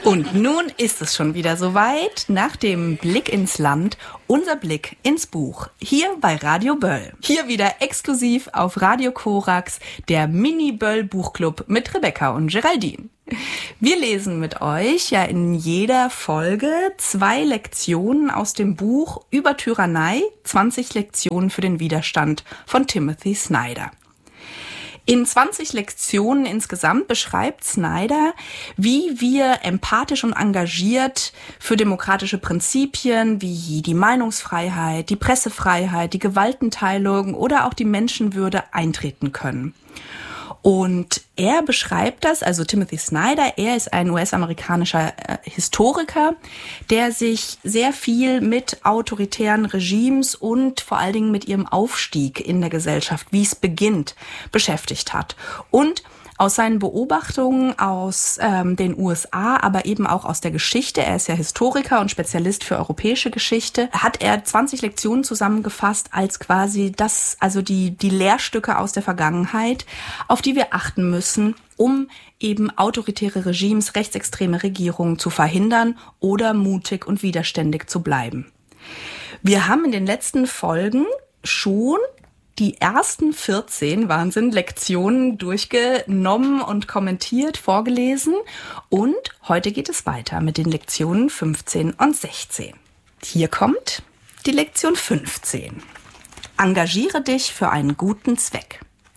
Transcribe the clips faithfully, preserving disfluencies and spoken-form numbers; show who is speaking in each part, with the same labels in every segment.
Speaker 1: Und nun ist es schon wieder soweit. Nach dem Blick ins Land, unser Blick ins Buch. Hier bei Radio Böll. Hier wieder exklusiv auf Radio Korax, der Mini-Böll-Buchclub mit Rebecca und Geraldine. Wir lesen mit euch ja in jeder Folge zwei Lektionen aus dem Buch Über Tyrannei, zwanzig Lektionen für den Widerstand von Timothy Snyder. In zwanzig Lektionen insgesamt beschreibt Snyder, wie wir empathisch und engagiert für demokratische Prinzipien wie die Meinungsfreiheit, die Pressefreiheit, die Gewaltenteilung oder auch die Menschenwürde eintreten können. Und er beschreibt das, also Timothy Snyder, er ist ein U S-amerikanischer äh, Historiker, der sich sehr viel mit autoritären Regimes und vor allen Dingen mit ihrem Aufstieg in der Gesellschaft, wie es beginnt, beschäftigt hat. Und aus seinen Beobachtungen aus ähm, den U S A, aber eben auch aus der Geschichte, er ist ja Historiker und Spezialist für europäische Geschichte, hat er zwanzig Lektionen zusammengefasst als quasi das, also die, die Lehrstücke aus der Vergangenheit, auf die wir achten müssen, um eben autoritäre Regimes, rechtsextreme Regierungen zu verhindern oder mutig und widerständig zu bleiben. Wir haben in den letzten Folgen schon die ersten vierzehn Wahnsinn Lektionen durchgenommen und kommentiert, vorgelesen. Und heute geht es weiter mit den Lektionen fünfzehn und sechzehn. Hier kommt die Lektion fünfzehn. Engagiere dich für einen guten Zweck.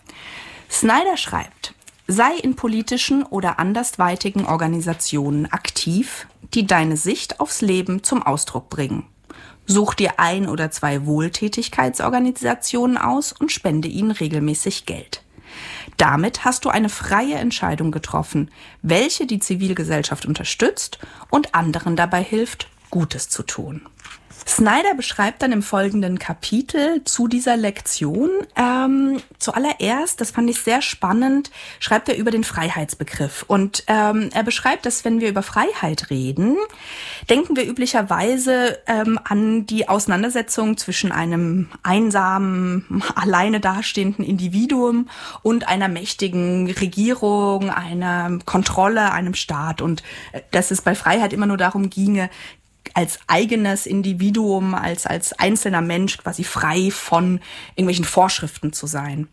Speaker 1: Snyder schreibt, sei in politischen oder andersweitigen Organisationen aktiv, die deine Sicht aufs Leben zum Ausdruck bringen. Such dir ein oder zwei Wohltätigkeitsorganisationen aus und spende ihnen regelmäßig Geld. Damit hast du eine freie Entscheidung getroffen, welche die Zivilgesellschaft unterstützt und anderen dabei hilft, Gutes zu tun. Snyder beschreibt dann im folgenden Kapitel zu dieser Lektion, ähm, zuallererst, das fand ich sehr spannend, schreibt er über den Freiheitsbegriff. Und ähm, er beschreibt, dass wenn wir über Freiheit reden, denken wir üblicherweise ähm, an die Auseinandersetzung zwischen einem einsamen, alleine dastehenden Individuum und einer mächtigen Regierung, einer Kontrolle, einem Staat. Und dass es bei Freiheit immer nur darum ginge, als eigenes Individuum, als, als einzelner Mensch quasi frei von irgendwelchen Vorschriften zu sein.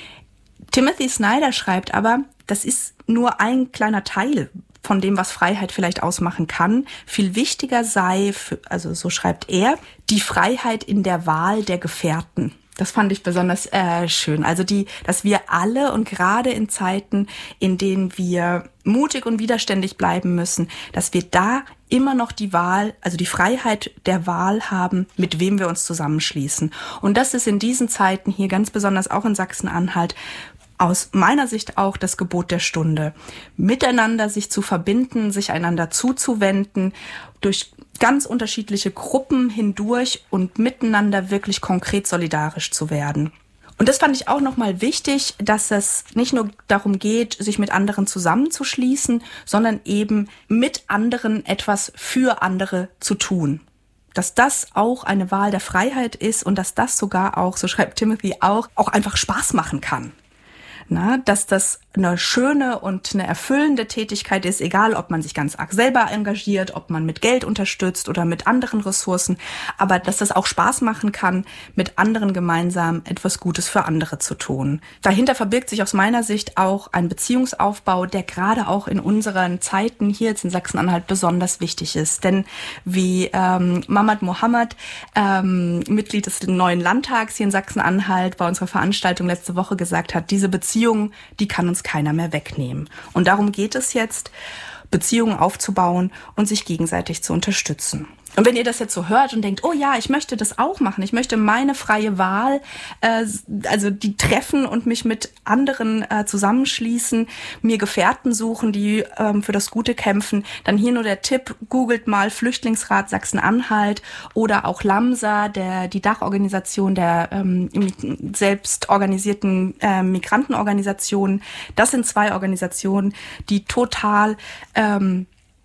Speaker 1: Timothy Snyder schreibt aber, das ist nur ein kleiner Teil von dem, was Freiheit vielleicht ausmachen kann. Viel wichtiger sei, für, also so schreibt er, die Freiheit in der Wahl der Gefährten. Das fand ich besonders äh, schön. Also die, dass wir alle und gerade in Zeiten, in denen wir mutig und widerständig bleiben müssen, dass wir da immer noch die Wahl, also die Freiheit der Wahl haben, mit wem wir uns zusammenschließen. Und das ist in diesen Zeiten hier ganz besonders auch in Sachsen-Anhalt aus meiner Sicht auch das Gebot der Stunde. Miteinander sich zu verbinden, sich einander zuzuwenden, durch ganz unterschiedliche Gruppen hindurch und miteinander wirklich konkret solidarisch zu werden. Und das fand ich auch nochmal wichtig, dass es nicht nur darum geht, sich mit anderen zusammenzuschließen, sondern eben mit anderen etwas für andere zu tun. Dass das auch eine Wahl der Freiheit ist und dass das sogar auch, so schreibt Timothy auch, auch einfach Spaß machen kann. Na, dass das eine schöne und eine erfüllende Tätigkeit ist, egal ob man sich ganz arg selber engagiert, ob man mit Geld unterstützt oder mit anderen Ressourcen, aber dass das auch Spaß machen kann, mit anderen gemeinsam etwas Gutes für andere zu tun. Dahinter verbirgt sich aus meiner Sicht auch ein Beziehungsaufbau, der gerade auch in unseren Zeiten hier jetzt in Sachsen-Anhalt besonders wichtig ist. Denn wie ähm, Mahmad Mohammed, ähm, Mitglied des neuen Landtags hier in Sachsen-Anhalt, bei unserer Veranstaltung letzte Woche gesagt hat, diese Beziehung, die kann uns keiner mehr wegnehmen. Und darum geht es jetzt, Beziehungen aufzubauen und sich gegenseitig zu unterstützen. Und wenn ihr das jetzt so hört und denkt, oh ja, ich möchte das auch machen, ich möchte meine freie Wahl, äh, also die treffen und mich mit anderen äh, zusammenschließen, mir Gefährten suchen, die ähm, für das Gute kämpfen, dann hier nur der Tipp, googelt mal Flüchtlingsrat Sachsen-Anhalt oder auch LAMSA, der, die Dachorganisation der ähm, selbst organisierten äh, Migrantenorganisationen. Das sind zwei Organisationen, die total ähm,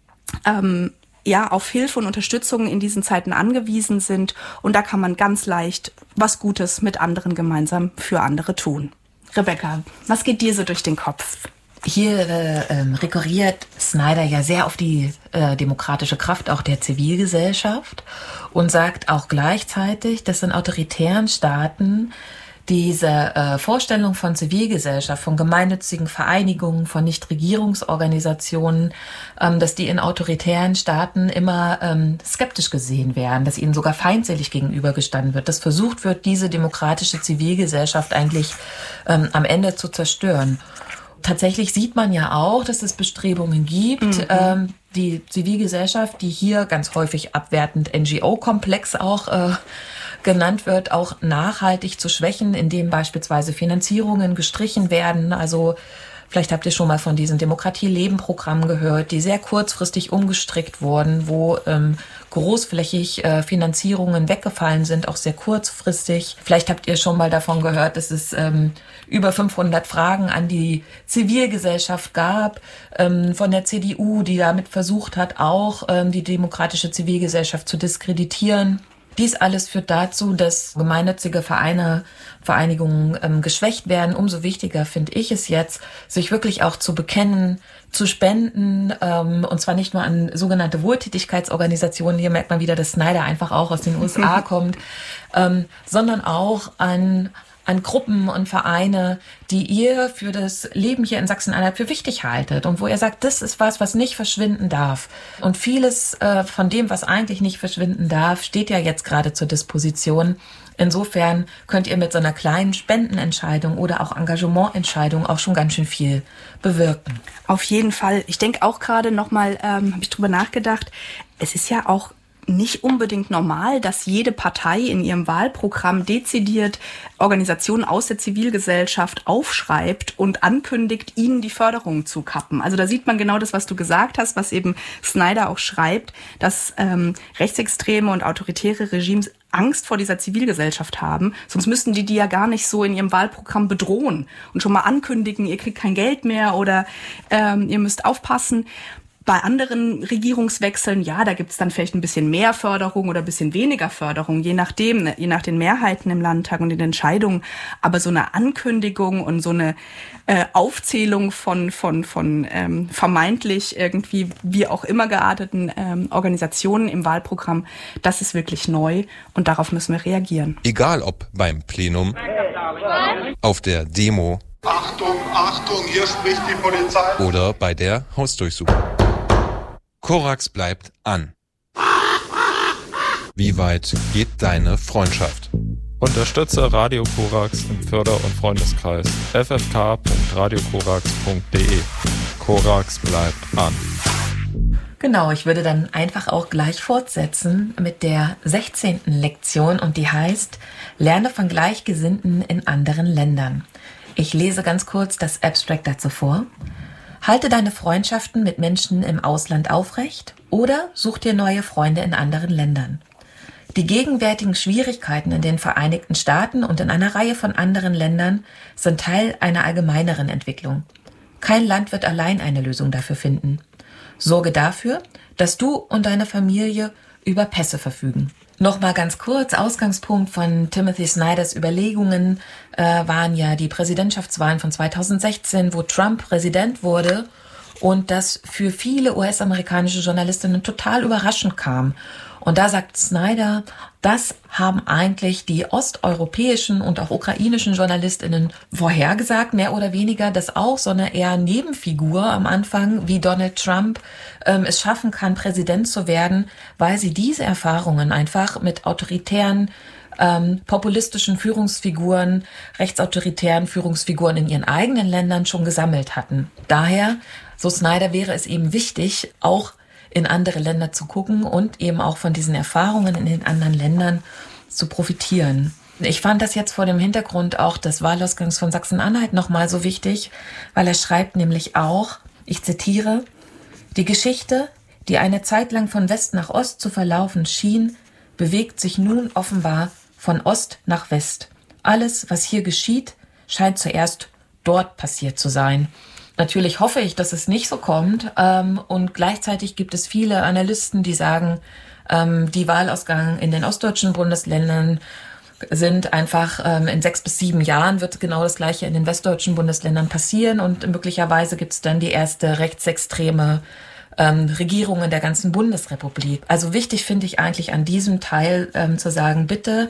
Speaker 1: ähm, ja, auf Hilfe und Unterstützung in diesen Zeiten angewiesen sind. Und da kann man ganz leicht was Gutes mit anderen gemeinsam für andere tun. Rebecca, was geht dir so durch den Kopf?
Speaker 2: Hier äh, ähm, rekurriert Snyder ja sehr auf die äh, demokratische Kraft auch der Zivilgesellschaft und sagt auch gleichzeitig, dass in autoritären Staaten diese äh, Vorstellung von Zivilgesellschaft, von gemeinnützigen Vereinigungen, von Nichtregierungsorganisationen, ähm, dass die in autoritären Staaten immer ähm, skeptisch gesehen werden, dass ihnen sogar feindselig gegenübergestanden wird, dass versucht wird, diese demokratische Zivilgesellschaft eigentlich ähm, am Ende zu zerstören. Tatsächlich sieht man ja auch, dass es Bestrebungen gibt, mhm. ähm, die Zivilgesellschaft, die hier ganz häufig abwertend N G O-Komplex auch äh, genannt wird, auch nachhaltig zu schwächen, indem beispielsweise Finanzierungen gestrichen werden. Also vielleicht habt ihr schon mal von diesen Demokratie-Leben-Programmen gehört, die sehr kurzfristig umgestrickt wurden, wo ähm, großflächig äh, Finanzierungen weggefallen sind, auch sehr kurzfristig. Vielleicht habt ihr schon mal davon gehört, dass es ähm, über fünfhundert Fragen an die Zivilgesellschaft gab, ähm, von der C D U, die damit versucht hat, auch ähm, die demokratische Zivilgesellschaft zu diskreditieren. Dies alles führt dazu, dass gemeinnützige Vereine, Vereinigungen ähm, geschwächt werden. Umso wichtiger finde ich es jetzt, sich wirklich auch zu bekennen, zu spenden, ähm, und zwar nicht nur an sogenannte Wohltätigkeitsorganisationen, hier merkt man wieder, dass Snyder einfach auch aus den U S A kommt, ähm, sondern auch an an Gruppen und Vereine, die ihr für das Leben hier in Sachsen-Anhalt für wichtig haltet und wo ihr sagt, das ist was, was nicht verschwinden darf. Und vieles äh, von dem, was eigentlich nicht verschwinden darf, steht ja jetzt gerade zur Disposition. Insofern könnt ihr mit so einer kleinen Spendenentscheidung oder auch Engagemententscheidung auch schon ganz schön viel bewirken.
Speaker 1: Auf jeden Fall. Ich denke auch gerade nochmal, ähm, habe ich drüber nachgedacht, es ist ja auch nicht unbedingt normal, dass jede Partei in ihrem Wahlprogramm dezidiert Organisationen aus der Zivilgesellschaft aufschreibt und ankündigt, ihnen die Förderung zu kappen. Also da sieht man genau das, was du gesagt hast, was eben Snyder auch schreibt, dass ähm, rechtsextreme und autoritäre Regimes Angst vor dieser Zivilgesellschaft haben. Sonst müssten die die ja gar nicht so in ihrem Wahlprogramm bedrohen und schon mal ankündigen, ihr kriegt kein Geld mehr oder ähm, ihr müsst aufpassen. Bei anderen Regierungswechseln, ja, da gibt's dann vielleicht ein bisschen mehr Förderung oder ein bisschen weniger Förderung, je nachdem, je nach den Mehrheiten im Landtag und den Entscheidungen. Aber so eine Ankündigung und so eine äh, Aufzählung von von von ähm, vermeintlich irgendwie wie auch immer gearteten ähm, Organisationen im Wahlprogramm, das ist wirklich neu und darauf müssen wir reagieren.
Speaker 3: Egal ob beim Plenum, auf der Demo,
Speaker 4: Achtung, Achtung, hier spricht die Polizei,
Speaker 3: oder bei der Hausdurchsuchung. Korax bleibt an. Wie weit geht deine Freundschaft?
Speaker 5: Unterstütze Radio Korax im Förder- und Freundeskreis f f k punkt radio korax punkt d e. Korax bleibt an.
Speaker 2: Genau, ich würde dann einfach auch gleich fortsetzen mit der sechzehnten Lektion und die heißt Lerne von Gleichgesinnten in anderen Ländern. Ich lese ganz kurz das Abstract dazu vor. Halte deine Freundschaften mit Menschen im Ausland aufrecht oder such dir neue Freunde in anderen Ländern. Die gegenwärtigen Schwierigkeiten in den Vereinigten Staaten und in einer Reihe von anderen Ländern sind Teil einer allgemeineren Entwicklung. Kein Land wird allein eine Lösung dafür finden. Sorge dafür, dass du und deine Familie über Pässe verfügen. Nochmal ganz kurz, Ausgangspunkt von Timothy Snyders Überlegungen äh, waren ja die Präsidentschaftswahlen von zweitausendsechzehn, wo Trump Präsident wurde und das für viele U S-amerikanische Journalistinnen total überraschend kam. Und da sagt Snyder, das haben eigentlich die osteuropäischen und auch ukrainischen JournalistInnen vorhergesagt, mehr oder weniger, dass auch so eine eher Nebenfigur am Anfang wie Donald Trump ähm, es schaffen kann, Präsident zu werden, weil sie diese Erfahrungen einfach mit autoritären, ähm, populistischen Führungsfiguren, rechtsautoritären Führungsfiguren in ihren eigenen Ländern schon gesammelt hatten. Daher, so Snyder, wäre es eben wichtig, auch in andere Länder zu gucken und eben auch von diesen Erfahrungen in den anderen Ländern zu profitieren. Ich fand das jetzt vor dem Hintergrund auch des Wahlausgangs von Sachsen-Anhalt nochmal so wichtig, weil er schreibt nämlich auch, ich zitiere, die Geschichte, die eine Zeit lang von West nach Ost zu verlaufen schien, bewegt sich nun offenbar von Ost nach West. Alles, was hier geschieht, scheint zuerst dort passiert zu sein. Natürlich hoffe ich, dass es nicht so kommt. Ähm, und gleichzeitig gibt es viele Analysten, die sagen, ähm, die Wahlausgang in den ostdeutschen Bundesländern sind einfach ähm, in sechs bis sieben Jahren wird genau das Gleiche in den westdeutschen Bundesländern passieren und möglicherweise gibt es dann die erste rechtsextreme ähm, Regierung in der ganzen Bundesrepublik. Also wichtig finde ich eigentlich an diesem Teil ähm, zu sagen, bitte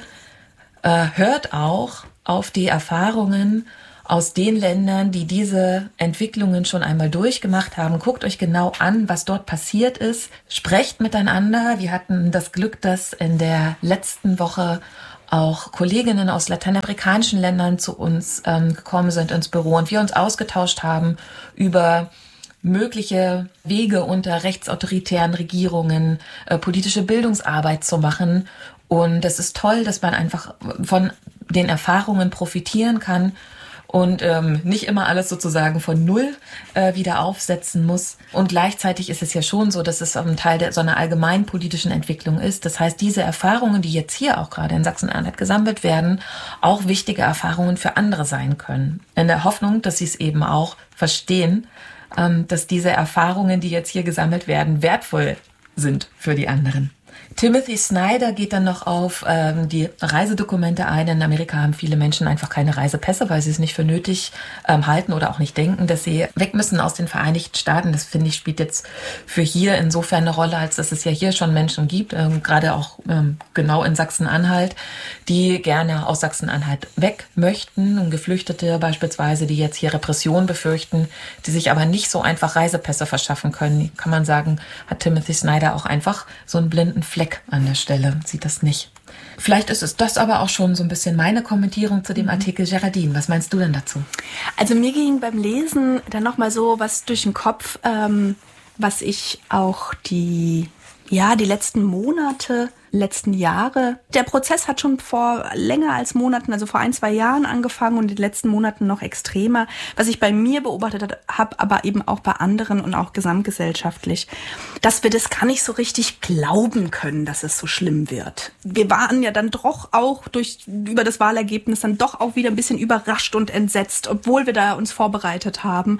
Speaker 2: äh, hört auch auf die Erfahrungen aus den Ländern, die diese Entwicklungen schon einmal durchgemacht haben. Guckt euch genau an, was dort passiert ist. Sprecht miteinander. Wir hatten das Glück, dass in der letzten Woche auch Kolleginnen aus lateinamerikanischen Ländern zu uns ähm, gekommen sind ins Büro und wir uns ausgetauscht haben über mögliche Wege unter rechtsautoritären Regierungen, äh, politische Bildungsarbeit zu machen. Und es ist toll, dass man einfach von den Erfahrungen profitieren kann und ähm, nicht immer alles sozusagen von Null äh, wieder aufsetzen muss. Und gleichzeitig ist es ja schon so, dass es ein Teil der, so einer allgemeinpolitischen Entwicklung ist. Das heißt, diese Erfahrungen, die jetzt hier auch gerade in Sachsen-Anhalt gesammelt werden, auch wichtige Erfahrungen für andere sein können. In der Hoffnung, dass sie es eben auch verstehen, ähm, dass diese Erfahrungen, die jetzt hier gesammelt werden, wertvoll sind für die anderen. Timothy Snyder geht dann noch auf ähm, die Reisedokumente ein. In Amerika haben viele Menschen einfach keine Reisepässe, weil sie es nicht für nötig ähm, halten oder auch nicht denken, dass sie weg müssen aus den Vereinigten Staaten. Das, finde ich, spielt jetzt für hier insofern eine Rolle, als dass es ja hier schon Menschen gibt, ähm, gerade auch ähm, genau in Sachsen-Anhalt, die gerne aus Sachsen-Anhalt weg möchten. Und Geflüchtete beispielsweise, die jetzt hier Repression befürchten, die sich aber nicht so einfach Reisepässe verschaffen können. Kann man sagen, hat Timothy Snyder auch einfach so einen blinden Fleck an der Stelle, sieht das nicht. Vielleicht ist es das aber auch schon so ein bisschen meine Kommentierung zu dem Artikel. Geraldine, was meinst du denn dazu?
Speaker 1: Also mir ging beim Lesen dann nochmal so was durch den Kopf, ähm, was ich auch die, ja, die letzten Monate, letzten Jahre, der Prozess hat schon vor länger als Monaten, also vor ein, zwei Jahren angefangen und in den letzten Monaten noch extremer, was ich bei mir beobachtet habe, aber eben auch bei anderen und auch gesamtgesellschaftlich, dass wir das gar nicht so richtig glauben können, dass es so schlimm wird. Wir waren ja dann doch auch durch über das Wahlergebnis dann doch auch wieder ein bisschen überrascht und entsetzt, obwohl wir da uns vorbereitet haben.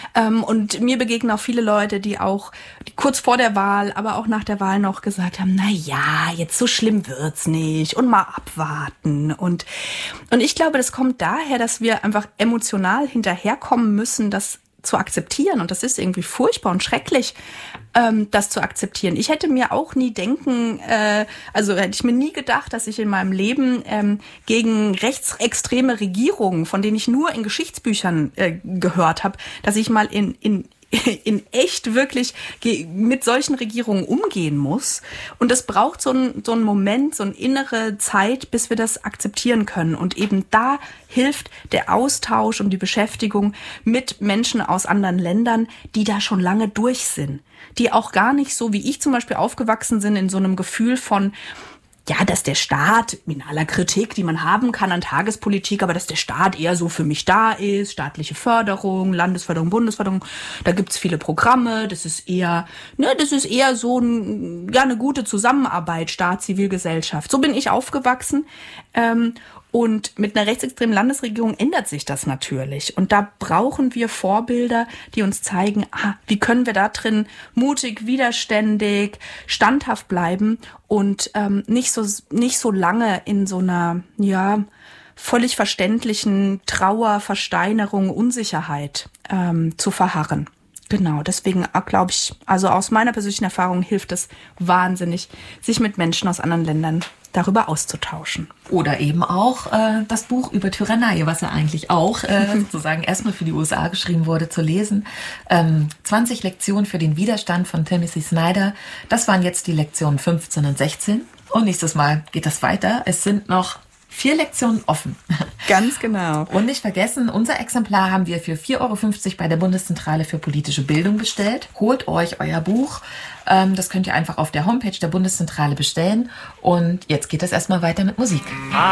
Speaker 1: Und mir begegnen auch viele Leute, die auch kurz vor der Wahl, aber auch nach der Wahl noch gesagt haben, na ja, jetzt so schlimm wird's nicht und mal abwarten. Und, und ich glaube, das kommt daher, dass wir einfach emotional hinterherkommen müssen, das zu akzeptieren. Und das ist irgendwie furchtbar und schrecklich, ähm, das zu akzeptieren. Ich hätte mir auch nie denken, äh, also hätte ich mir nie gedacht, dass ich in meinem Leben ähm, gegen rechtsextreme Regierungen, von denen ich nur in Geschichtsbüchern äh, gehört habe, dass ich mal in, in in echt wirklich mit solchen Regierungen umgehen muss. Und es braucht so einen, so einen Moment, so eine innere Zeit, bis wir das akzeptieren können. Und eben da hilft der Austausch und die Beschäftigung mit Menschen aus anderen Ländern, die da schon lange durch sind. Die auch gar nicht so, wie ich zum Beispiel aufgewachsen sind, in so einem Gefühl von, ja, dass der Staat, in aller Kritik, die man haben kann an Tagespolitik, aber dass der Staat eher so für mich da ist, staatliche Förderung, Landesförderung, Bundesförderung, da gibt's viele Programme, das ist eher, ne, das ist eher so ein, ja, eine gute Zusammenarbeit, Staat, Zivilgesellschaft. So bin ich aufgewachsen, ähm, und mit einer rechtsextremen Landesregierung ändert sich das natürlich. Und da brauchen wir Vorbilder, die uns zeigen, ah, wie können wir da drin mutig, widerständig, standhaft bleiben und ähm, nicht so nicht so lange in so einer, ja, völlig verständlichen Trauer, Versteinerung, Unsicherheit ähm, zu verharren. Genau, deswegen glaube ich, also aus meiner persönlichen Erfahrung hilft es wahnsinnig, sich mit Menschen aus anderen Ländern darüber auszutauschen.
Speaker 2: Oder eben auch äh, das Buch über Tyrannei, was ja eigentlich auch äh, sozusagen erstmal für die U S A geschrieben wurde, zu lesen. Ähm, zwanzig Lektionen für den Widerstand von Timothy Snyder. Das waren jetzt die Lektionen fünfzehn und sechzehn. Und nächstes Mal geht das weiter. Es sind noch vier Lektionen offen.
Speaker 1: Ganz genau.
Speaker 2: Und nicht vergessen, unser Exemplar haben wir für vier Euro fünfzig bei der Bundeszentrale für politische Bildung bestellt. Holt euch euer Buch. Das könnt ihr einfach auf der Homepage der Bundeszentrale bestellen. Und jetzt geht es erstmal weiter mit Musik.